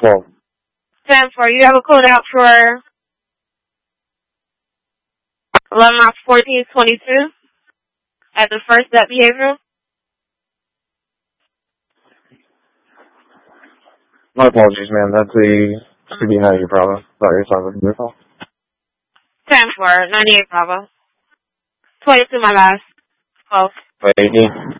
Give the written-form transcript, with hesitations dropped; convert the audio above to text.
12. 10-4, you have a code out for 11 Ox 1422 at the First Step Behavioral. My apologies, man. That's the CD 98 Bravo. Sorry, sorry for your call. 10-4, 98 Bravo. 22 my last. 12. 18.